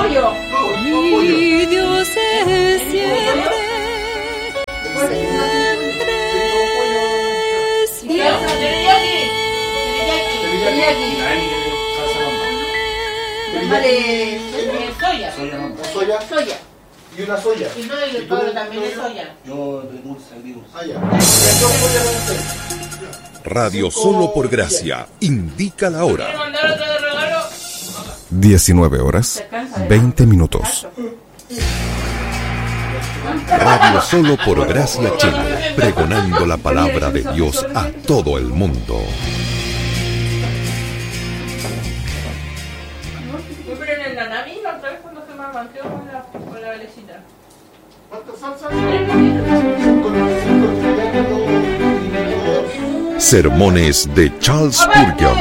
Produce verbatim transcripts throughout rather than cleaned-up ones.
pollo. Y Dios es siempre, siempre es fiel. Vale, soya. Soya. soya. Y una soya. Y no, y el Pablo también es soya. Yo de dulce, de dulce. Ah, ya. Radio Solo por Gracia indica la hora. ¿Quiere mandar otro de regalo? diecinueve horas, veinte minutos. Radio Solo por Gracia Chile, pregonando la palabra de Dios a todo el mundo. Pero en el Nanavi, la otra vez cuando se me manqueó con la, con la valecita. ¿Cuánto salsa? Sermones de Charles Spurgeon.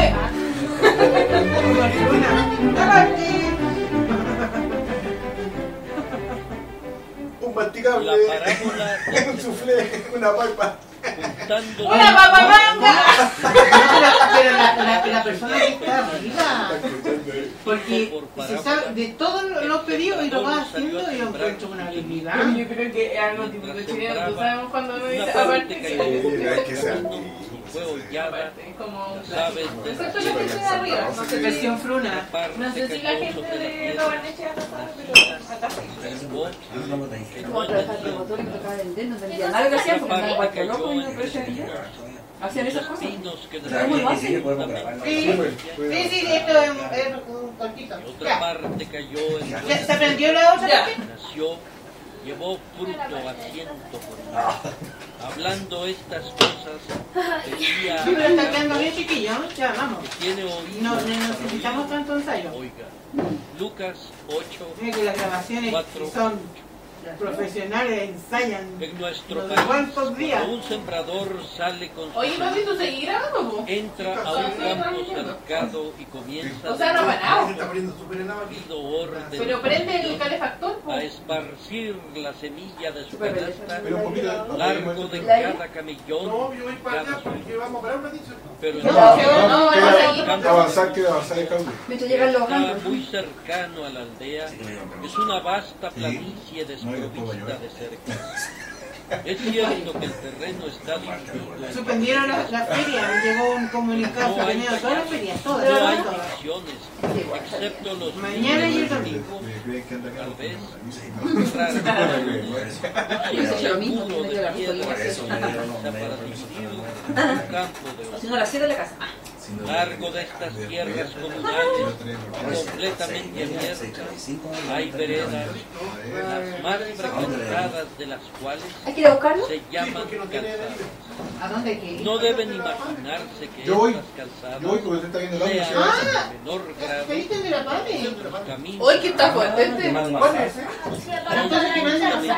Un masticable, un soufflé, una papa. ¡Una papamanga! Pero la, la, la persona que está arriba, porque se sabe de todos los pedidos y lo va haciendo y lo encuentro una habilidad. Yo creo que es algo típico chileno. Tú sabemos cuando uno dice aparte Es que sea. es como un clásico. Excepto lo que dice de arriba. No sé, Versión fruna. no sé si la gente de Lobarnechea no sabe, pero acá sí. Como trabajar de motor que tocaba vender, no entendía nada que hacían porque andaban igual que loco y no podían vender. Hacían esas cosas. Era muy fácil. Sí, sí, sí, esto es un- es un cortito. Ya. ¿Se, se aprendió la otra Ya. parte? Llevó fruto a ciento por uno. Hablando estas cosas, decía Sí, pero está quedando bien chiquillo, ¿no? Ya, vamos. tiene oído. No, no necesitamos tanto ensayo. Oiga, Lucas ocho, Mira que las grabaciones cuatro, son profesionales, ensayan en nuestro no sé país, cuántos días. cuando un sembrador sale con su Oye, papi, ¿tú seguís grabando, po? entra a un campo cercado y comienza O sea, no parado. Se está poniendo súper helado aquí. debido orden Pero prende el calefactor, po. a esparcir la semilla de su Pero canasta, Pero un poquito. largo de ¿La cada camellón, No, yo voy para cada allá porque vamos a parar un ratito. pero No, en no, el no, vamos a seguir. campo Avanzar, quiero avanzar el cambio. Mientras llegan los está gatos. muy cercano a la aldea, es una vasta planicie desprovista de cercas. Es cierto que el terreno está dividido en Suspendieron la, la feria, llegó un comunicado suspendido todas las ferias, todas, no hay todas. divisiones, excepto los Mañana y el domingo. tal vez, raro, Yo hice lo mismo, muro me dio de la piedra piedra. que se utiliza para dividir un campo de Haciendo la cera de la casa. largo de estas tierras comunales completamente abiertas hay veredas, las más frecuentadas de las cuales ¿Hay que ir a buscarlo? se llaman calzadas. ¿A dónde hay que ir? No deben imaginarse que Yo voy. estas calzadas Yo voy porque se está viendo el audio. sean Ah. en menor grado ¿Pediste de la padre? caminos. Hoy que está fuerte este. ¿Cuál es ese? Entonces que manden los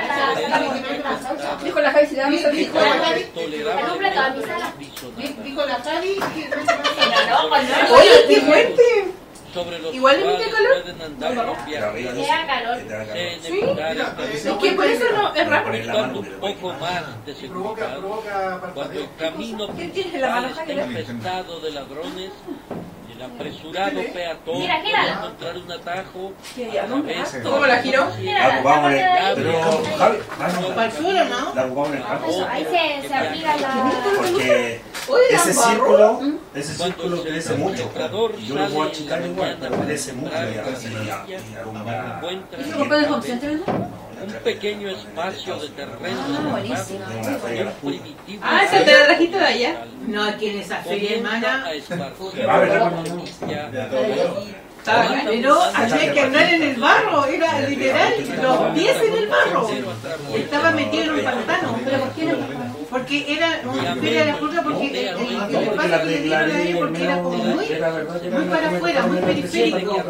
salsa. Dijo la Javi si le damos el Dijo la Javi, tolerablemente dijo la Javi que no se No, cuando Oye, qué fuerte. sobre los Igual le cuales mete calor. pueden andar los viajeros calor. sin evitar Es que por eso no es rápido. buscando un poco más de Provoca, seguridad. provoca Cuando el parpadeo. camino ¿Qué tienes en la mano, principal está infestado de ladrones, el apresurado peatón Mira, puede gírala. encontrar un atajo ¿Qué? ¿A a dónde? través de ¿Cómo la giró? La ocupamos en el... Pero, Javi, Para el sur, ¿o no? la ocupamos en el campo. Ahí se, se aplica la... Porque Oye, ese la barro. círculo, ese Cuando círculo el crece mucho. sembrador Y yo lo puedo sale achicar en la igual, mañana pero crece mucho. para Y sembrar y- la y semilla, alumbra encuentra ¿Y cómo puedes consciente, verdad? un pequeño espacio de terreno Ah, buenísimo. de una feria a la un puta. primitivo Ah, ¿esa te la trajiste de allá? No, aquí en esa feria, comienza hermana. a esparcir A ver, la no, no, no. semilla. Pero había que andar en el barro, era literal, los pies en el barro. Estaba metido en un pantano. ¿Pero por qué no? Porque era una feria de la fruta, porque el, el, el No, porque espacio la que le la dieron ley ahí, porque era como muy, era verdad, muy para afuera, muy periférico.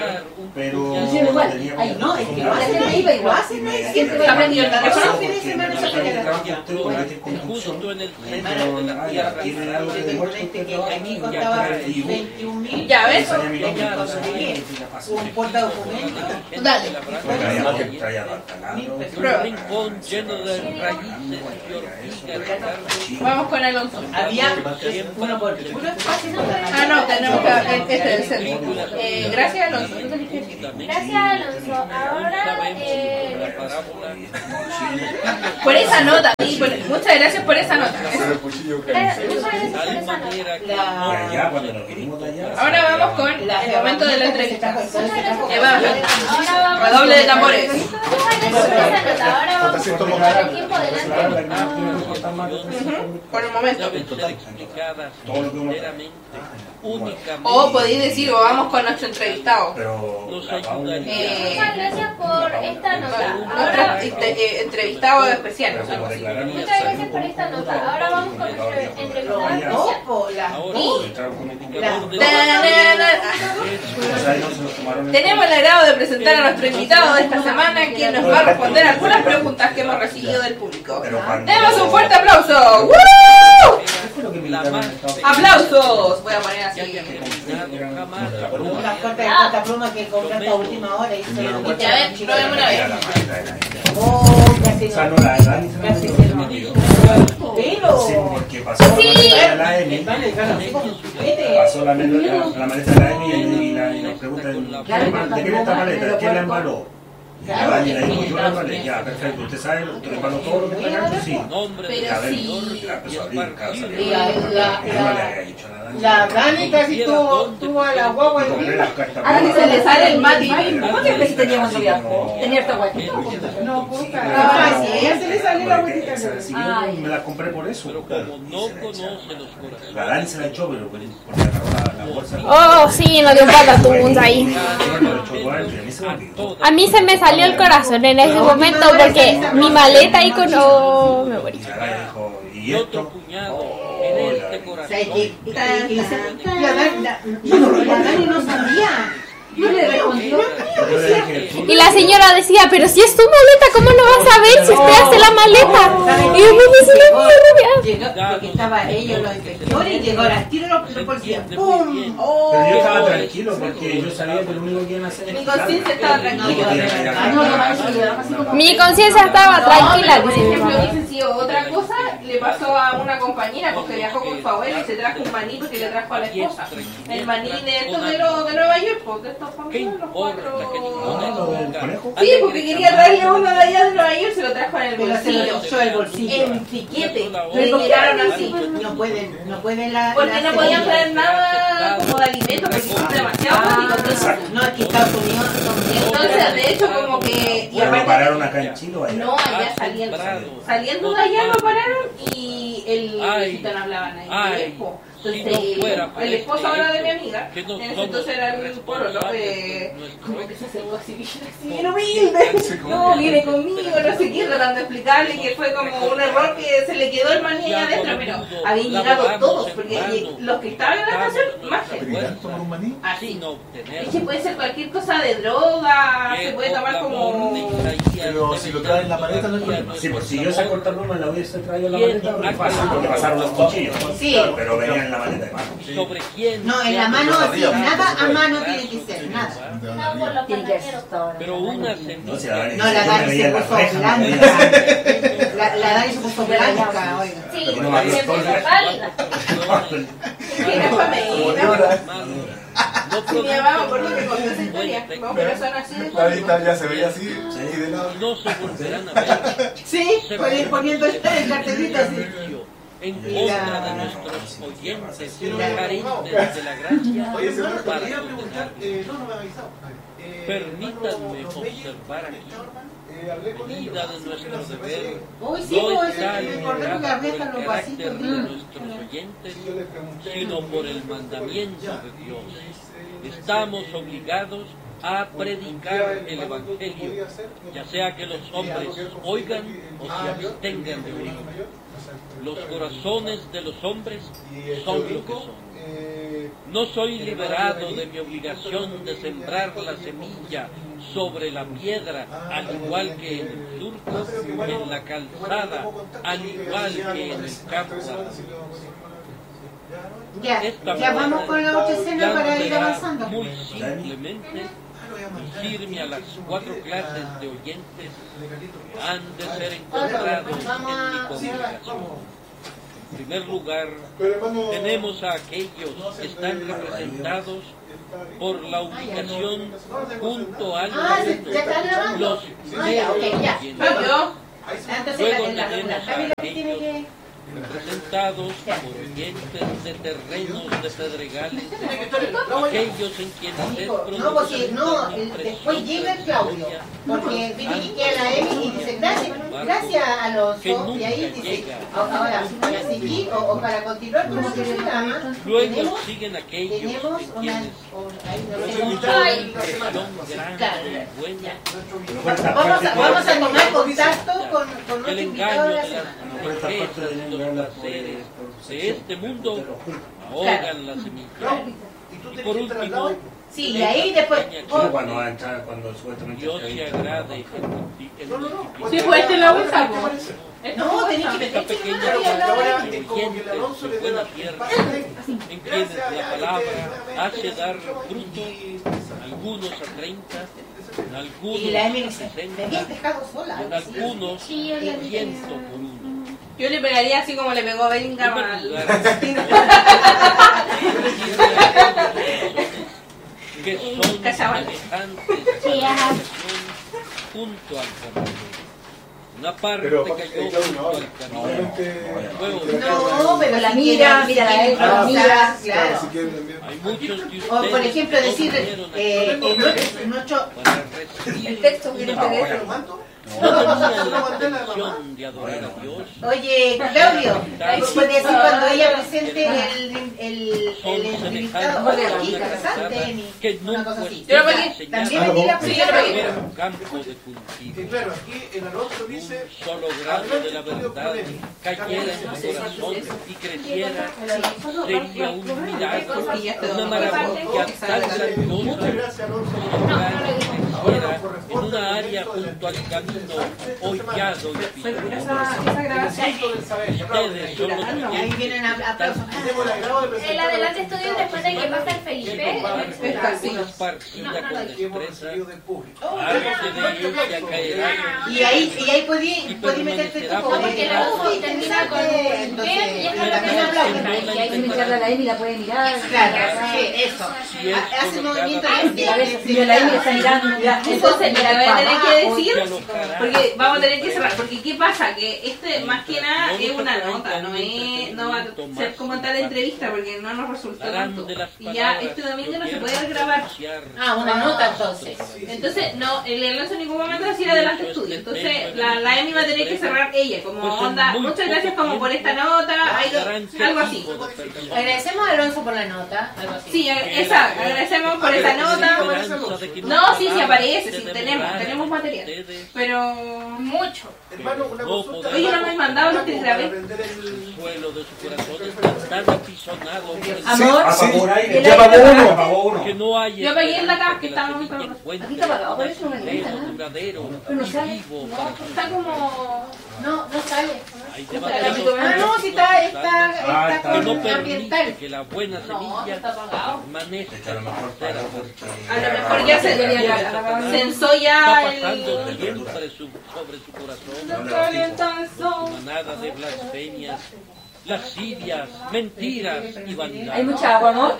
pero Hicieron igual. tenía Ahí No, es que lo La hacen gente ahí, iba lo igual. hacen ahí, Siempre siempre ha aprendido el la trabajo. próxima fin de semana esa feria de la fruta. Justo en el centro de pero la ah, tierra ya, tiene algo de Tengo muerto este que usted aquí trabaja, costaba y- veintiún mil. Ya ves. Esa ya mi nombre, Ya, entonces, ya, ya, un portadocumentos. Dale. Traía- traía taladro, un rincón lleno de raíces y Vamos con Alonso. Había uno por uno. Ah, no, tenemos que. Este es el centro. Eh, gracias, Alonso. Gracias, Alonso. Ahora, eh, Por esa nota, sí, por- muchas gracias por esa nota. Pero el cuchillo eh, cae. muchas gracias por esa nota. De allá, cuando nos vinimos de allá. Ahora vamos con el momento de la entrevista. Muchas gracias por Eh, esa vamos. nota. Ahora vamos. Redoble de tambores. Muchas gracias por esa nota. Ahora vamos con el tiempo de la entrevista. Por el momento. Deben ser explicadas enteramente, únicamente. O podéis decir, o vamos con nuestro entrevistado. Pero Nos la Paula- ayudaría. Muchas gracias por esta nota. Nuestro Ahora, este, eh, entrevistado especial. pero como declararon- muchas gracias por esta nota. Ahora vamos con nuestro entrevistado especial. Opo, la Ahora, Y- entraron con un indicador de- O sea, ellos se los tomaron en Tenemos el agrado de presentar a nuestro invitado de esta semana, quien nos va a responder algunas preguntas que hemos recibido del público. Pero cuando- ¡Demos un fuerte aplauso! ¡Woo! La más ¡Aplausos! Voy a poner que así. haya terminado jamás. Una corta de corta pluma que compré hasta última hora y se lo Ya ven, probemos una vez. Oh, casi O sea, no. no la Dani se Casi la se dio. lo Sí, Pero. porque pasó la maleta de la Emi, Vete. pasó la, maleta- la, la maleta de la Emi y, y, la, y nos preguntan, ¿de quién es esta maleta? ¿Quién la embaló? Y la Dani le dijo, yo la embalé. Ya, perfecto, ¿usted sabe? ¿Usted embaló todo lo que está acá? Sí. Nombre de Pero A ver, sí. la empezó a abrir, cada Y salida. la- la- Yo no le había dicho nada. La Dani casi tuvo, tuvo a la guagua Y compré encima. las cartas. Ahora que se le sale el Mati. Ah, ¿Cuántas veces tenía cuando así viajó? como- Tenía harta guayita. No, poca. Ah, Ah, sí, ella se le salió la porque bolita. esa sí, Ay. me la compré por eso. Pero claro, como y no se la conoce echaron. los corazones. La Dani se la echó, pero porque agarró la, la bolsa. Oh, sí, nos dio un patatuns ahí. Bueno, lo echó igual, pero a mí se me olvidó. A mí se me salió el corazón en ese momento porque mi maleta ahí con... Oh, me morí. Y la Dani dijo, ¿y Y otro esto? puñado en este corazón. ¿Sabes qué? Y- y- y- La Dani la- la Dani no sabía. Yo le respondió. Yo le dije, Y la señora decía, pero si es tu maleta, ¿cómo no vas a ver si usted hace la maleta? Y yo me decía, mierda. Llegó, porque estaba ellos los inspectores y llegó al tiro los los policías. ¡Pum! ¡Oh! pero yo estaba tranquilo porque yo sabía que lo único que iban a hacer es Mi conciencia estaba tranquila. Ah, no, no, no, no, no, así como- Mi conciencia estaba tranquila, Por dice mi ejemplo, mamá. hubiese sido otra cosa, le pasó a una compañera porque viajó con su abuela y se trajo un maní porque le trajo a la esposa. El maní de estos de, los- de Nueva York, pues, de estos ¿Qué famosos, los importa que cuatro. lo del conejo? Sí, porque quería traerle uno de allá de Nueva York, se lo trajo en el Pero se lo bolsillo. echó el bolsillo. En piquete. Le llegaron así. No pueden, no pueden la. Porque la no podían semilla. traer nada como de alimento porque son demasiado básicos. Entonces, No, aquí Estados Unidos son bien. entonces, de hecho, como que. Y Pero lo aparte, pararon acá en Chile o allá. no, allá saliendo. Saliendo de allá lo pararon y el mexicano hablaban ahí. Ay, po. si Entonces, no fuera por el esposo este ahora de mi hecho, amiga, que no en ese somos entonces era el pololo, responsables eh, de nuestro como que se éxito. acercó así, así, bien humilde. No, viene conmigo, no sé qué, tratando de explicarle que fue como un error que se le quedó el maní allá adentro, pero habían llegado todos, porque los que estaban en la estación, más gente. ¿Tomar un maní? Así. Sin obtener. Es que puede ser cualquier cosa de droga, se puede tomar como... Pero si lo traen en la maleta no hay problema. Sí, pues si yo esa corta pluma la hubiese traído en la maleta, muy fácil, porque pasaron los cuchillos. Sí. Pero venía en la maleta de mano. Sobre quién. No, en la mano, sí, nada a mano tiene que ser, nada. No, por los Tiene que ser pasajeros. hasta ahora. Pero una No, si semilla. la Dani No, la yo me Dani veía se en la puso reja, me veía blanca. La, la Dani se puso blanca, oiga. Sí, Pero no, se puso pálida. Que era familia. No Sí, mi mamá, por lo que contó esa historia. No, pero son así de La vista cómicos. ya se veía así, y de lado. no se volverán a ver. Sí, por ir poniendo el cartelito así. En contra de nuestros oyentes carentes de la gracia. Oye, se me para quería preguntar, condenarlos. eh, no, no me ha avisado. Eh, Permítanme los- los Meyer, observar aquí eh, hablé con ellos. medida de nuestro deber. Uy, sí, No pues está el liderada cordero que por arriesga el los carácter vasitos. de Mm. nuestros oyentes, Yo le pregunté, sino por el mandamiento de Dios. Estamos obligados a predicar el Evangelio, ya sea que los hombres oigan o se abstengan de oír. Los corazones de los hombres son lo que son. No soy liberado de mi obligación de sembrar la semilla sobre la piedra, al igual que en el surco, en la calzada, al igual que en el campo. Ya, Esta ya vamos buena con la otra escena para ir será avanzando. muy simplemente irme a las cuatro clases de oyentes han de ser encontrados en mi congregación. En primer lugar, tenemos a aquellos que están representados por la ubicación junto al Ah, ¿ya están grabando? los Ah, ya, ok, ya. oyentes. Yo. Entonces, Luego la, la, tenemos la a Camila que tiene aquellos que... representados por oyentes de terrenos de pedregales, aquellos en quienes es No, porque no, el- después llega el Claudio, porque viene y queda la Emi y dice gracias, gracias Alonso, y ahí dice, ahora, para seguir o, o para continuar con este programa, luego tenemos, siguen aquellos tenemos en una, quienes o- ahí no sé, Ay. expresión grande y buena vamos a, vamos a tomar contacto con, con el nuestro invitado engaño de la de semana. las riquezas y los placeres de este mundo ahogan la semilla. Y por último, Sí, y ahí después, Pero cuando va a entrar, cuando supuestamente Dios se agrade en multi- en Sí, pues este es la última. no, tenés que esta meterte pequeña en la comunidad de oyentes de buena tierra, en quienes la palabra hace dar fruto, algunos a treinta, algunos Y la Emi a dice, me sesenta, habías dejado sola. en algunos Sí, yo le ciento por uno. Yo le pegaría así como le pegó Bellingham En al... primer lugar, que son Cachabal. semejantes Sí, ajá. junto al camino. Una parte Pero, cayó eh, Claudio, junto no, al camino. Luego, No, pero La si mira, quieren- mira la si quieren la mira. improvisar, Claro, claro. si quieren también. hay muchos de ustedes O por ejemplo que no decir, vinieron aquí eh, en nuestro, en nuestro para recibir El texto viene una en P D F. hora. No tenían la intención de adorar a Dios. Oye, Claudio, puede decir cuando ella presente el, el, el entrevistado, oye, aquí, interesante, Emi, que una nunca cosa así. Yo lo fue pagué. También diseñada me la Sí, yo lo pagué. era un campo de Y cultivo. claro, aquí en Alonso dice, Un solo grano de la verdad cayera en tu corazón y creciera, sería un milagro, una maravilla tan grandiosa muchas gracias Alonso. como creciera en una área junto al camino hollado y Esa, fibroso. esa grabación. del saber. Ustedes son los Ahí oyentes vienen a- aplausos. Tenemos el agrado de presentar El adelante estudio después de que pasa el Felipe. Esta sí. una partida con que hemos destreza, recibido del público. algo de ella caerá. Y ahí, y ahí podí, podí meterte tú No, como porque la voz termina con entonces, bien, y es lo que también me aplauden. gusta. Y ahí tiene que hablar la Emi, la puede mirar. Claro, sí, eso. Si es Hace un colocada movimiento frente A ver, si la Emi le está mirando, mira, Entonces, mira, voy a tener que decir, que alojará porque vamos a tener que cerrar, porque ¿qué pasa? Que este más que nada es una nota, no es, no va a ser como tal entrevista, porque no nos resultó tanto. Y ya este domingo no se puede grabar. Ah, una nota entonces. Entonces, no, el Alonso en ningún momento va a ir adelante estudio. Entonces, la, la Emi va a tener que cerrar ella, como onda, muchas gracias como por esta nota, algo, algo así. Agradecemos a Alonso por la nota, algo así. Sí, esa, agradecemos por esa nota. No, sí, sí aparece, sí, tenemos, tenemos material. Pero... Mucho. Hermano, una consulta. Oye, no me han mandado los que Para grabé. aprender el- El suelo de su corazón está tan apisonado por el Amor, Apagó ahí. el Ya aire apagó apagado. uno. Apagó uno. que no hay Yo pegué en la caja que esperanza estaba que muy la semilla perro. encuentre Aquí está apagado, por eso no me un gusta seno nada. duradero Pero no y sale. vivo para Está como... No, no sale. Hay la demasiados pico- Ah, no, si está, está, Ah, está está. que no con permite ambiental. que la buena No, semilla está apagado. permanezca Esto a lo mejor para entera. porque- A lo mejor ya se, censó Está ya pasando el... siempre su- sobre su corazón No le su calentazón. manada de blasfemias, lascivias, mentiras y vanidad. Hay mucha agua, amor.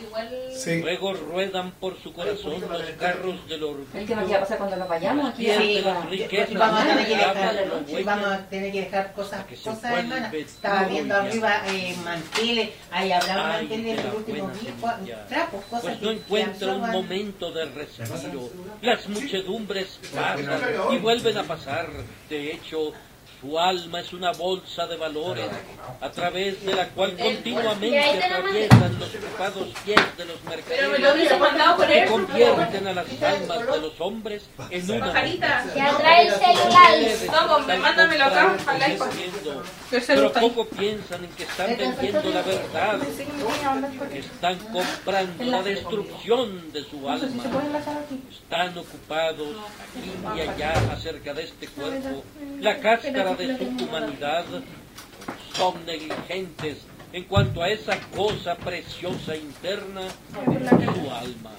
Sí. Luego ruedan por su corazón los carros del El que nos va a pasar cuando nos vayamos aquí. Pierde Sí, las riquezas, y vamos a tener que las dejar, llaves, los y vamos bueyes, a tener que dejar cosas, que se cosas vuelve hermanas. todo Estaba viendo ya. arriba eh, manteles, ahí habrá un Ay, mantel de del la último buena día, semilla. trapos, cosas pues que no que encuentra un absorban. momento de respiro. Las muchedumbres pasan y vuelven a pasar. De hecho, su alma es una bolsa de valores a través de la cual continuamente atraviesan los ocupados pies de los Pero me lo mercaderes hubiese mandado por que eso. convierten a las almas de los hombres en una Pajarita. Ya trae el celular. Vamos, me- mándamelo acá, al iPad. Pero poco piensan en que están vendiendo la verdad, que están comprando la destrucción de su alma. Están ocupados aquí y allá acerca de este cuerpo, la cáscara de su humanidad. Son negligentes en cuanto a esa cosa preciosa interna de su alma.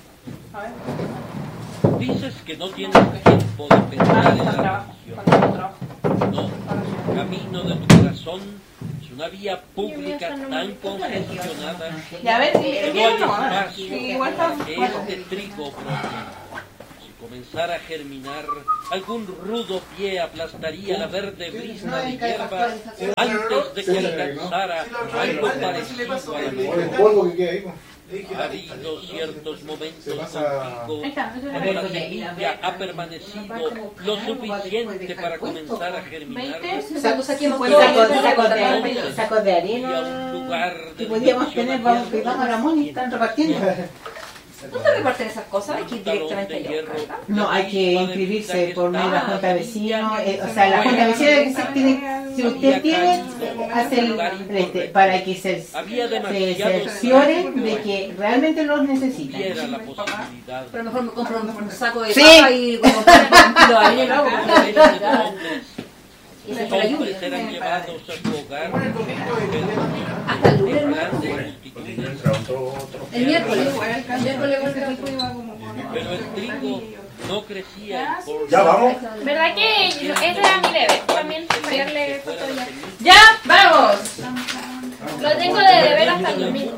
Dices que no tienes tiempo de pensar en la religión. No, el camino de tu corazón es una vía pública tan congestionada Ya ves, sí, que es no hay que no, espacio sí, igual está- para que este trigo brote. Si comenzara a germinar, algún rudo pie aplastaría la verde brisna de hierba antes de que alcanzara algo parecido a la Por el polvo que queda ahí, pues. Ha habido ciertos momentos Se pasa- contigo cuando la semilla ha permanecido lo suficiente para comenzar a germinar Esa cosa que hemos sacos de, sacos de y a arena un lugar de que podíamos bendición tener, vamos, que abierto, vamos a Ramón y están repartiendo. ¿Dónde reparten esas cosas? Hay que ir pantalón directamente de allá. hierro, ¿verdad? No, hay que inscribirse por medio de la Junta de Vecinos, eh, o sea, la Junta de Vecinos que se tiene, si usted tiene, hace el, este, para que se, se cerciore de que realmente los necesitan. viera la posibilidad. Pero mejor me compro un, un saco de Sí. papa y como para un kilo de harina y lo hago. Cada vez de hombres, Y se los fue la hombres lluvia. eran llevados a su hogar Hasta el en lunes, ¿no? grandes Porque multitudes. entra otro, otro. El miércoles. El miércoles igual que el iba como Pero el trigo no crecía en forma Ya vamos. ¿Verdad que ese era mi deber? También fallarle foto ya. ¡Ya! ¡Vamos! Lo tengo de deber hasta el domingo.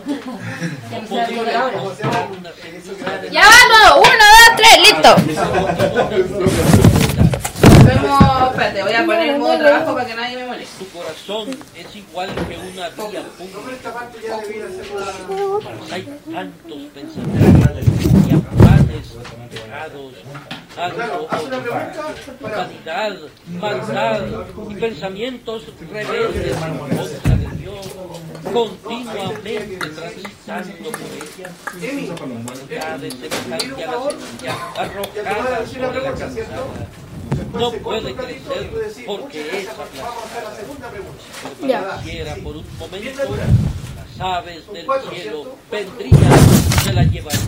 Ya vamos, uno, dos, tres, listo. Vemos, espérate, voy a poner el modo de trabajo para que nadie me moleste. Tu corazón es igual que una vía pública. Hay tantos pensamientos y afanes pecados, vanidad, maldad y pensamientos rebeldes en contra de Dios, continuamente transitando por ella. Ya de semejante a la semilla arrojada sobre la calzada. No puede crecer porque es aplastada. Si permaneciera por un momento, las aves del cielo vendrían y se la llevarían.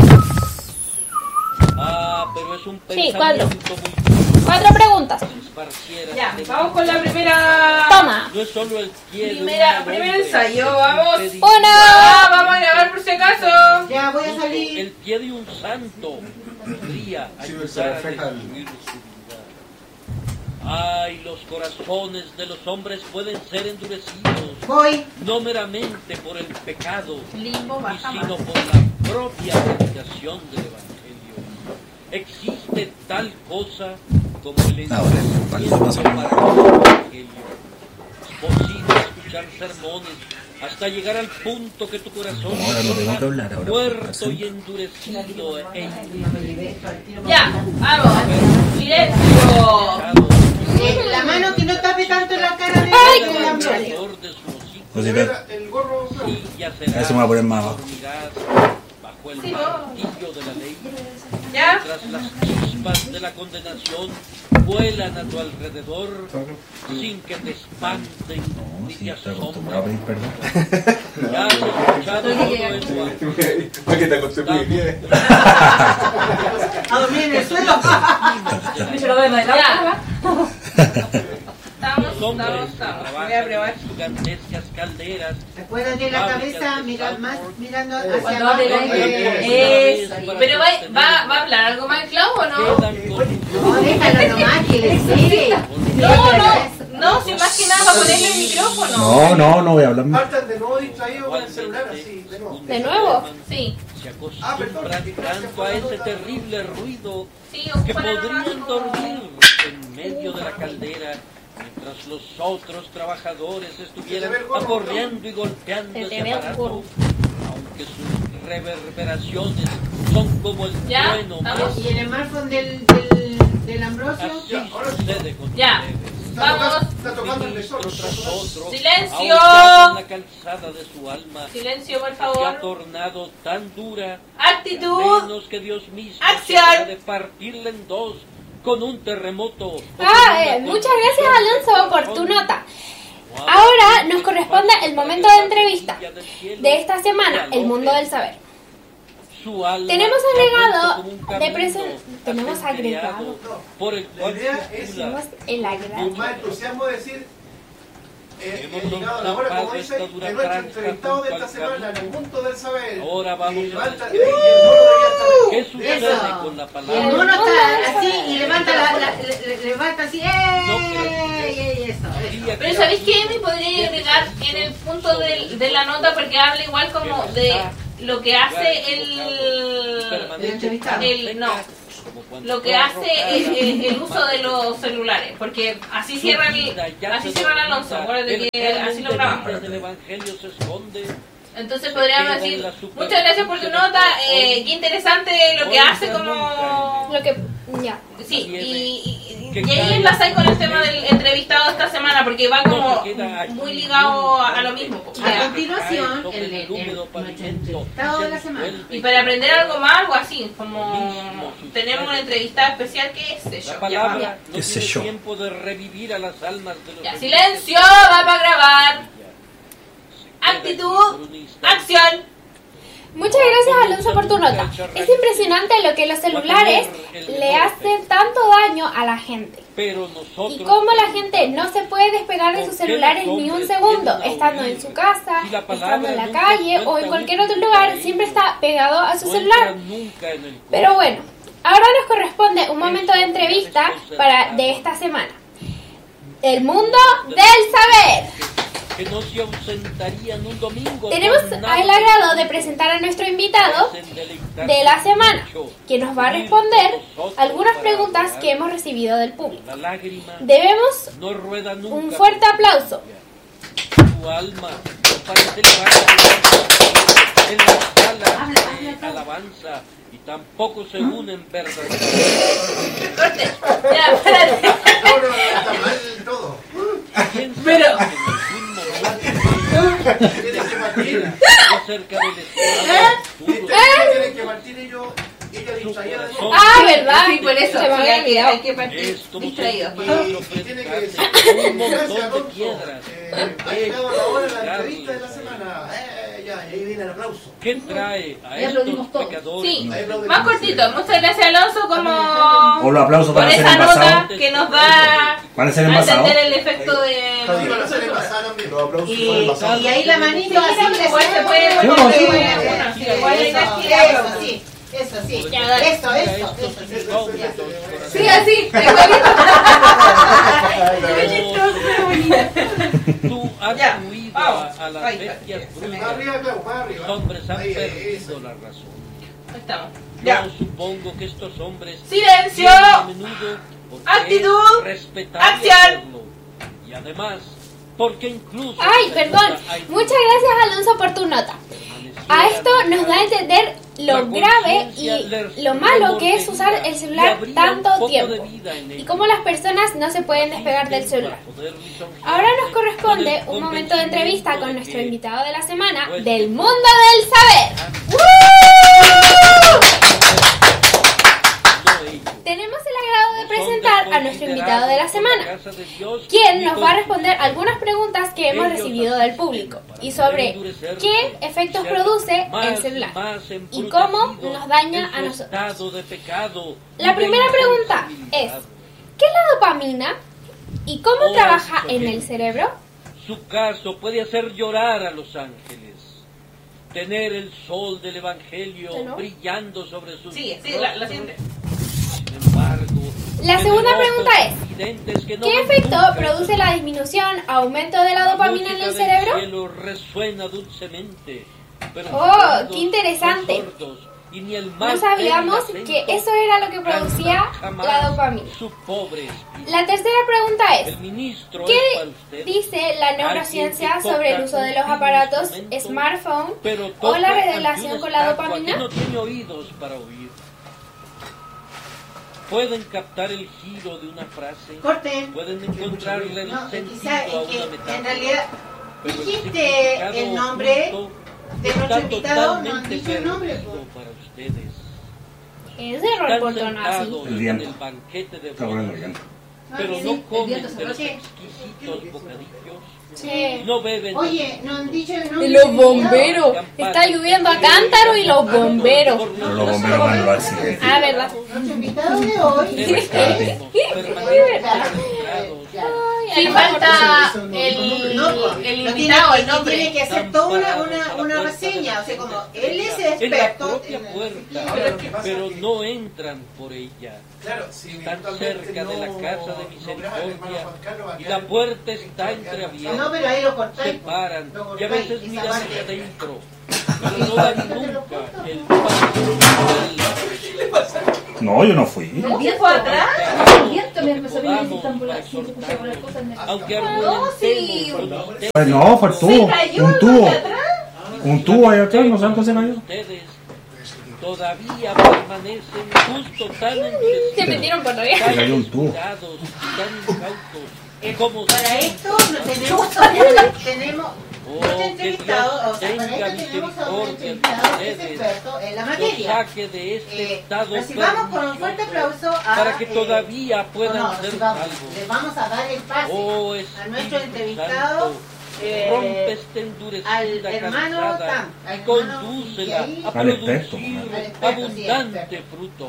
Ah, pero es un Sí, cuatro. pensamiento muy Cuatro preguntas. esparciera. Ya, vamos con la primera. Toma. No es solo el pie de Primera, un primer hombre. ensayo, vamos. Que dice, Uno. Ah, vamos a grabar por si acaso. Ya voy a salir. el pie de un santo podría ayudar a destruir su vida. Ay, los corazones de los hombres pueden ser endurecidos, Voy. no meramente por el pecado, Limbo, baja más. sino por la propia predicación del Evangelio. Existe tal cosa como el endurecimiento para el Evangelio. Es posible escuchar sermones hasta llegar al punto que tu corazón Ahora no tengo que hablar, ahora muerto y endurecido e Ya, vamos. Silencio. Eh, la mano que no tape tanto la cara de, de la Ambrosio. alrededor de sus hijos. Josita, El gorro. Y ya será eso me voy a poner más abajo. dormirás bajo el martillo de la ley, Ya. mientras las chispas de la condenación vuelan a tu alrededor sin que te espanten no, ni sí, te estoy acostumbrado a asombren. pedir perdón. Ya has escuchado todo eso. Para que te acostumbre. A dormir en el suelo. Se lo doy de la Ya. Estamos, Los hombres estamos, que estamos. Voy a trabajan probar. en gigantescas calderas Acuérdate la cabeza, mira más mirando hacia Cuando abajo. hable la Eh, Eso. Pero va, va, va a hablar algo más claro o no? quedan con No, déjalo nomás que le sigue. No, no. No, si más que nada va a ponerle el micrófono. No, no, no voy a hablar más. Faltan de nuevo distraídos con el celular así, de nuevo. ¿De nuevo? Sí. se acostumbran tanto a ese terrible ruido Sí, que ocupan el podrían nomás. dormir en medio de la caldera mientras los otros trabajadores estuvieran aporreando y golpeando Se te ese ve aparato, oscuro. aunque sus reverberaciones son como el Ya, trueno más. vamos. Y el smartphone del, del, del Ambrosio. Así sucede con Ya. ustedes. Vamos. Está tocando el tesoro. Uno tras otro, ¡Silencio! ahullaban la calzada de su alma, Silencio, por se ha favor. tornado tan dura, Actitud. menos que Dios mismo ¡Acción! se habrá de partirla en dos con un terremoto. o con Ah, una eh, muchas gracias tormenta. Alonso por tu nota. Ahora nos corresponde el momento de entrevista de esta semana, El Mundo del Saber. Su alma Tenemos se ha agregado vuelto como un de camino presen- tenemos asendereado agregado. por el La cual idea es circula Tenemos el agrado. con más entusiasmo decir eh, he llegado a la hora, como dice, de nuestro entrevistado de esta semana, en el punto del saber. Ahora vamos y levanta, a y el mono debería estar ahí. ¿Qué sucede Eso. con la Y el palabra? mono está así y levanta la, la, le- le- levanta así, ¡eh! Y eso, eso. Pero ¿sabéis qué me podría agregar en el punto del- de la nota? Porque habla igual como de lo que hace el... El entrevistado. el no, lo que hace el, el- el uso de los celulares. Porque así cierra el, así cierra el Alonso. Acuérdate que así lo grabamos. del Evangelio se esconde. Entonces podríamos decir, muchas gracias por tu nota, eh, qué interesante lo que hace como... Lo que. Ya. Sí, y, y, y ahí enlazáis con el tema del entrevistado esta semana, porque va como muy ligado a, a lo mismo. O A sea, continuación, el, el, el, nuestro entrevistado de la semana. y para aprender algo más, algo así, como tenemos una entrevista especial que es La eso. Ya, palabra no ¿Qué sé tiene yo? tiempo de revivir a las almas de los ya, oyentes. silencio, va para grabar. Actitud, acción. Muchas gracias, Alonso, por tu nota. Es impresionante lo que los celulares le hacen tanto daño a la gente. Pero nosotros, Y cómo la gente no se puede despegar de sus celulares ni un segundo, estando en su casa, estando en la calle o en cualquier otro lugar, siempre está pegado a su no celular. entran nunca en el Pero bueno, ahora nos corresponde un momento de entrevista para de esta semana. El mundo del saber. que no se ausentarían un domingo. Tenemos por el nada. agrado de presentar a nuestro invitado de la semana, que nos va a responder algunas preguntas que hemos recibido del público. La lágrima Debemos no rueda nunca. un fuerte aplauso. Tu alma no parece levantarse en la sala de alabanza y tampoco se unen verdaderamente. Ya, espérate. No, no, está mal todo. ¿Quién sabe Pero- que en algún momento Tienes que partir. acerca del estado futuro? Tienes que partir y yo, ella distraída de eso. Ah, ¿verdad? Sí, por eso. Se me sí, había hay que, olvidado. hay que partir Esto distraídos. Y tiene que decir, un montón de piedras. eh, ha llegado la hora de la entrevista de la semana. Eh, ya, y ahí viene el aplauso. ¿Qué trae a Ya aplaudimos estos todos. pecadores? Sí, Ahí aplaudimos. más cortito. Muchas gracias, Alonso, O como los aplausos por van a ser esa nota envasados. que nos da Van a ser a envasados. entender el efecto de... Sí, pero se le pasaron bien. Los aplausos Y, fueron pasados. y ahí la manito así le Igual se puede Eso, poner Sí, de sí. una, sí, igual hay que eso, estirar. eso, sí, eso, sí. Ya, dale. Eso, eso, eso, sí. Eso, Ya. eso, eso. Sí, así, igualito. Tú has Ya, huido vamos. a, a las Ay, bestias se me brutas. Más arriba, Clau, más arriba. Los hombres han Ahí, perdido eso. la razón. Ahí estamos. Yo Ya. supongo que estos hombres Silencio. vienen a menudo porque Actitud. es respetable Acción. hacerlo. Y además, porque incluso Ay, si perdón. la hay- Muchas gracias, Alonso, por tu nota. A esto nos da a entender lo grave y lo malo que es usar el celular tanto tiempo y cómo las personas no se pueden despegar del celular. Ahora nos corresponde un momento de entrevista con nuestro invitado de la semana del mundo del saber. ¡Woo! Tenemos el agrado de presentar a nuestro invitado de la semana, quien nos va a responder algunas preguntas que hemos recibido del público y sobre qué efectos produce el celular y cómo nos daña a nosotros. La primera pregunta es, ¿qué es la dopamina y cómo trabaja en el cerebro? Su caso puede hacer llorar a los ángeles. Tener el sol del Evangelio ¿No? brillando sobre sus Sigue, sigue, la, la siguiente. Sin embargo, La segunda tener pregunta ojos es, evidentes que no ¿qué ven efecto nunca. produce la disminución, aumento de la dopamina en el música del cerebro? cielo resuena dulcemente, pero Oh, sus oídos qué interesante. son sordos, y ni el mal No sabíamos acento que eso era lo que producía jamás la dopamina. su pobre espíritu. La tercera pregunta El es, ministro es para ¿qué usted dice la neurociencia alguien que sobre el toca uso de un los fino aparatos instrumento, smartphone pero o toca la ante relación una con la estatua dopamina? que no tiene oídos para oír. Pueden captar el giro de una frase, Corte. pueden encontrarle el No, sentido quizá a es una que metáfora. en realidad Pero el dijiste significado el nombre oculto de está nuestro invitado, no han totalmente dicho el nombre. perdido para ustedes. Ese error Están por tono así. sentados El en diantre. el banquete de Está volviendo bodas, bien. pero sí, no el comen diantre de se los lo- exquisitos bocadillos, Sí. no beben de Oye, no han dicho el nombre. Y los del invitado. bomberos. Está lloviendo a cántaro y los bomberos. Pero los bomberos van al accidente. Ah, ¿verdad? Nuestro invitado de hoy Deben es... estar permanentemente concentrados. Ay, aquí falta el, No, el no invitado, tiene, el nombre. tiene que hacer toda una, una, una reseña, o sea, como él es en la experto propia en el- puerta, Ahora, lo que pasa pero es que- no entran por ella. Claro, si Están eventualmente cerca de la no casa de lograba el hermano misericordia Juan Carlos, va a y quedar- la puerta está No, entreabierta. pero ahí lo Se cortáis. paran Lo y a cortáis, veces esa miran parte. hacia adentro, pero no dan nunca el paso. No, yo no fui. El viento atrás. El viento me empezó a venir así tan volando. Sí, se puso a volar cosas en el- Aunque No, sí. argumentemos con ustedes, Pues no, fue el tubo. Un tubo. Un tubo ahí atrás, no sé cuánto se cayó. ustedes todavía permanecen justo tan endurecidos, Se metieron por arriba. tan Se cayó un tubo. descuidados y tan incautos como Para si- esto no tenemos, tenemos Oh, un que entrevistado, Dios o sea, para tenga esto tenemos a un misericordia entrevistado de que es ustedes. experto en la Los materia. saque de este Eh, estado recibamos con un fuerte pernicioso aplauso a... para que eh, todavía puedan no, ser recibamos, salvos. le vamos a dar el pase Oh, a Espíritu nuestro entrevistado, Santo, eh, rompe esta endurecida al hermano calzada Tam, al y hermano, condúcela y ahí- a Al experto, producir ¿no? Al experto, sí, abundante experto. fruto.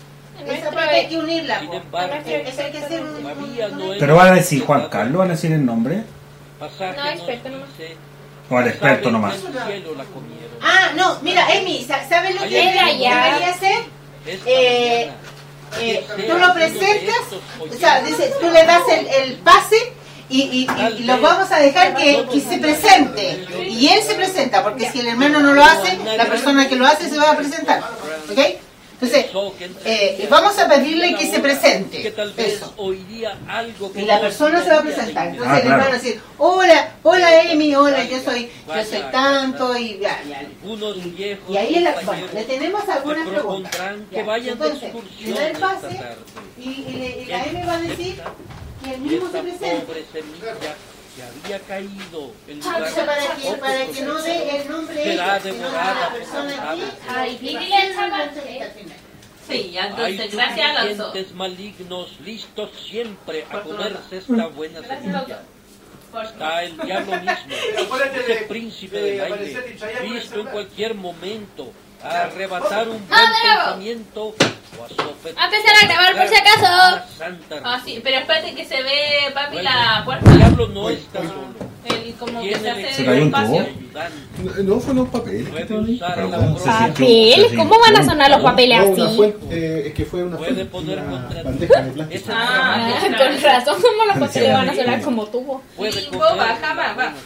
esa parte hay que unirla. Sin po. embargo, Eso hay que hacer un... todavía no un- es- Pero van a decir Juan Carlos, van a decir el nombre. Pasaje No, nos experto nomás. dice, O al experto saben nomás. que en el cielo la comieron. Ah, no, mira, Emi, sa- ¿sabes lo que Era ya. debería hacer? Esta Eh, mañana, Eh, que tú sea lo uno de presentas, estos o sea, dices, tú le das el, el pase y, y, y, y lo vamos a dejar que, que se presente. Y él se presenta, porque si el hermano no lo hace, la persona que lo hace se va a presentar. ¿Ok? Entonces, eh, vamos a pedirle que se presente. que tal vez Eso. oiría algo que Y la no persona se va a debería presentar. de Entonces Ah, el claro. hermano va a decir, hola, hola Emi, hola, yo soy, yo soy tanto y ya, ya. Unos viejos Y ahí la, bueno, compañeros le tenemos algunas te preguntas. propondrán que Ya, vayan de entonces, excursión le da el esta pase tarde. y, y, le- y la Emi va a decir que el Y mismo esta se presente. pobre semilla que había caído en Ah, lugar o sea, para de que, para que no dé el nombre de será ella, sino de devorada la por persona aquí. aves. Ay, y va a dile ser esa una parte. entrevista al final. Sí, ya, Hay entonces, gracias Alonso. serpientes malignos listos siempre a comerse esta buena Gracias semilla. Alonso. Por- Está el diablo mismo, Pero acuérdate ese de- príncipe de del aparecer aire, y traer por el listo en celular. cualquier momento a arrebatar un buen Ah, de nuevo. pensamiento o a sofetear A empezar a grabar por si acaso. una santa Ah, sí, pero espérate que se ve, papi, Bueno, la El puerta. diablo no está solo. El, como que Tiene se el hace Se cayó un espacio. tubo. ayudante. No, fue unos papeles. Puede estaban ahí. usar Pero la bueno, se propia- sintió- ¿Papeles? se ¿Cómo van a sintió- sonar los papeles No, una así? fuente, eh, es que fue una Puede fuente, poner una contra ti bandeja de plástico. esa Ah, Ah, herramienta. con razón, ¿cómo los papeles van a sonar como tubo? Puede Sí, comer boba, la jamás, va.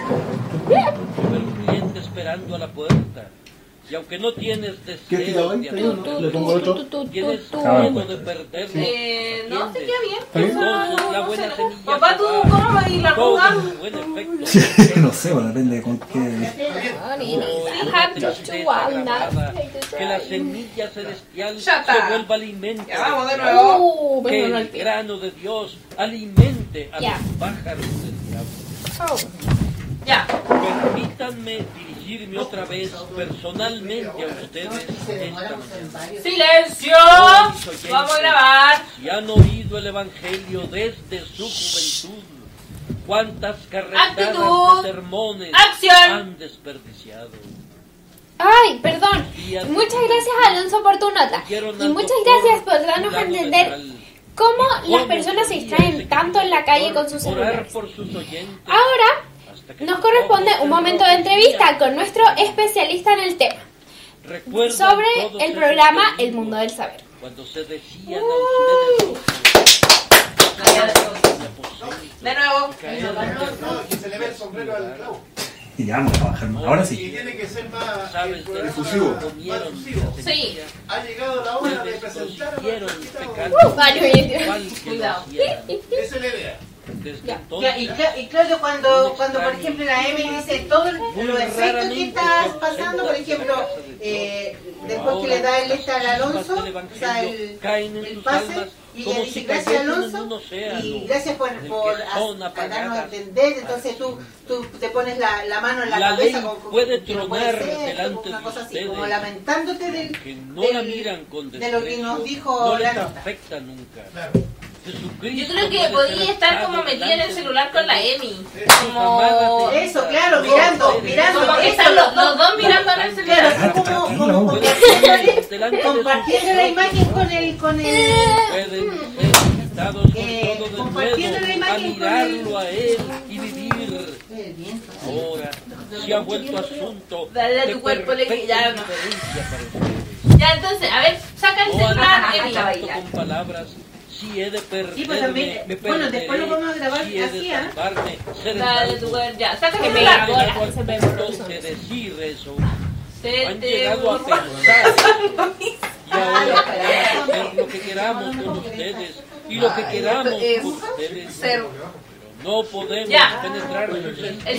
buena señal. Pero un cliente esperando a la puerta. Y aunque no tienes ¿Qué tiraba deseo ahí? de Está bien, ¿no? Le pongo atender, otro. Tu, tu, tu, tienes tu. Ah, miedo bueno. de perderlo. Eh, no, se queda bien. ¿Está bien? Entonces la No, buena no sé. semilla Papá, ¿tú se va. cómo vas a ir la Todo arruga? su buen efecto. No sé, bueno, depende de con qué. Honey, no. Oh, I esa have to tristeza chew walnuts. agravada, Like to que la try. semilla celestial Ya está. se vuelva alimento. Ya vamos de del nuevo. diablo. Uh, Que pero no el el pie. grano de Dios alimente a Ya. los pájaros del diablo. Oh. Ya. Permítanme dirigirme otra vez personalmente a ustedes esta mañana. ¡Silencio! Vamos a grabar. Si han oído el Evangelio desde su juventud, cuántas carretadas Actitud. de sermones Acción. han desperdiciado. Ay, perdón. Muchas gracias, Alonso, por tu nota. Y muchas gracias por darnos a entender cómo las personas se distraen tanto en la calle con sus Orar celulares. por sus oyentes Ahora hasta que nos sus corresponde ojos un se momento de rompan. entrevista con nuestro especialista en el tema, ¿Recuerdan sobre todos el esos programa El domingos Mundo del Saber. cuando se decían a ustedes De nuevo. No, y se le ve el sombrero al clavo. Y ya vamos a trabajar más. Ahora Y sí. tiene que ser más, sabes el de programa Efusivo. más efusivo. Sí. Ha llegado la hora de presentar a Consiguieron nuestro invitado. pecando Vale, igual que lo Cuidado. hacían Esa es la idea. desde Ya. Ya, y, entonces. cla- y claro, cuando, cuando por ejemplo la Emi dice todo el- los efectos que estás pasando, por ejemplo, eh, después que le da el este al Alonso, o sea, el, el pase, y ella dice gracias Alonso, y gracias por, por a- a darnos a entender, entonces tú, tú te pones la, la mano en la, La cabeza ley como, como puede que no tronar puede ser, delante como una de cosa así, ustedes, como lamentándote del, que no la del- miran con de lo que desprecio, nos dijo no la les nota. afecta nunca. Claro. Jesucristo Yo creo que puede podría ser estar como estado metida en el delante celular con la Emi. Como eso, claro, mirando, mirando. Como que están los, los dos mirando en el Claro, celular. tú como, como No. compartiendo, delante de compartiendo la imagen con el, con el, Pueden ser invitados por Eh, todo de compartiendo la nuevo a imagen con mirarlo el- a él y vivir. El viento. Ahora se ha vuelto asunto Dale a de tu cuerpo le perfecta ya no. indiferencia para ustedes. Ya, entonces, a ver, saca el No celular, analizo Emi. con palabras si he de perderme, Sí, pues también, me bueno, después lo vamos a grabar si he de así, ¿ah? salvarme, ser Dale salvo. tu cuerpo, ya, saca el Que me celular. hago Llegado la- al se me punto de decir eso. Se Han te llegado a borra. pensar. Y ahora podemos hacer lo que queramos con ustedes y lo que queramos es con ustedes. cero. No podemos Ya. penetrar sus